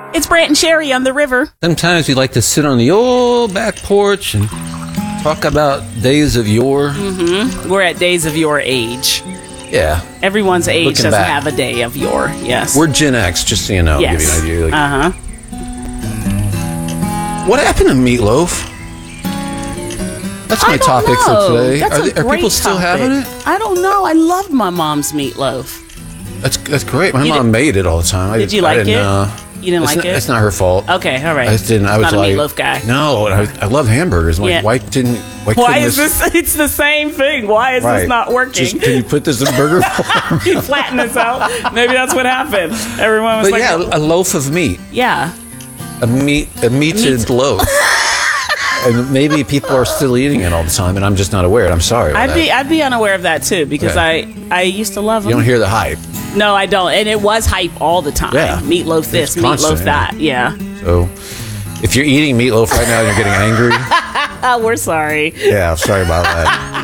It's Brant and Sherry on the river. Sometimes we like to sit on the old back porch and talk about days of yore. We're at days of your age. Yeah. Everyone's age Looking doesn't back. have a day of your. Yes. We're Gen X, just so you know. Yes. Give you an idea. Uh-huh. What happened to meatloaf? That's my topic for today. That's Are people still having it? I don't know. I loved my mom's meatloaf. That's great. My You mom did- made it all the time. Did you like it? You didn't it's like it? It's not her fault. Okay, all right. I just didn't. I was Not a like, meatloaf guy. No, I love hamburgers. I'm like, Yeah. why Why couldn't is this? It's the same thing. Why is Right. this not working? Just, can you put this in burger form? You flatten this out. Maybe that's what happened. Everyone was But like, yeah, a loaf of meat, yeah. a meated loaf, and maybe people are still eating it all the time, and I'm just not aware. I'm sorry. about that. I'd be unaware of that too because Yeah. I used to love them. You don't hear the hype. No, I don't. And it was hype all the time. Yeah. Meatloaf this, It's constant, meatloaf that. Yeah. So, if you're eating meatloaf right now and you're getting angry, We're sorry. yeah, sorry about that.